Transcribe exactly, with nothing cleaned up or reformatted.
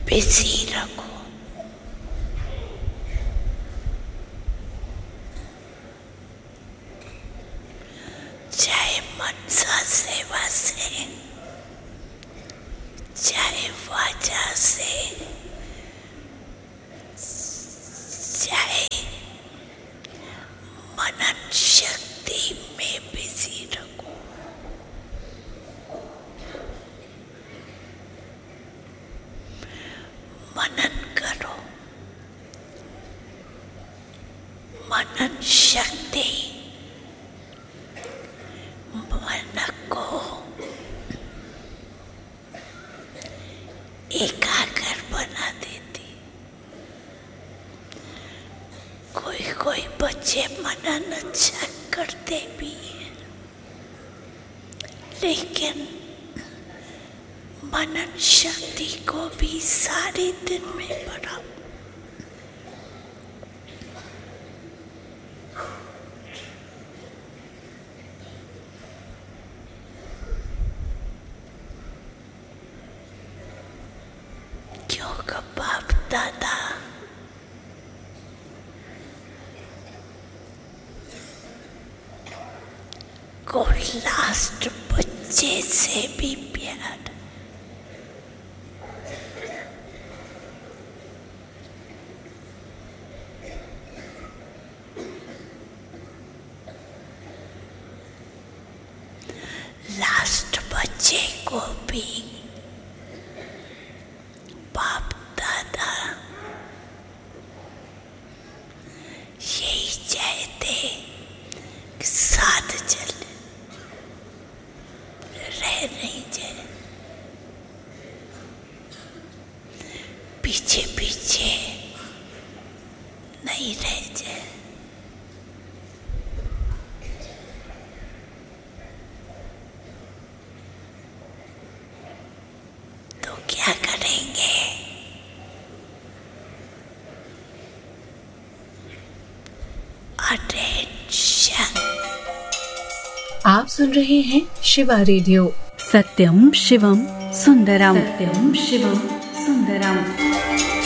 Busy रखो। चाहे मनसा सेवा से, चाहे वाचा से, चाहे मनन शक्ति में बिजी रखो। मनन करो। मनन शक्ति मन को एकाग्र बना देती। कोई कोई बच्चे मनन अच्छा करते भी हैं, लेकिन मनन शक्ति को भी सारे दिन में बढ़ाओ। क्योंकि बाप दादा को लास्ट बच्चे से भी प्यार, लास्ट बच्चे को भी बाप दादा यही चाहते कि साथ चले, रह नहीं जाए, पीछे पीछे नहीं रह जाए। तो क्या करेंगे? अटेंशन। आप सुन रहे हैं शिवा रेडियो। सत्यम शिवम सुंदरम। सत्यम शिवम सुंदरम।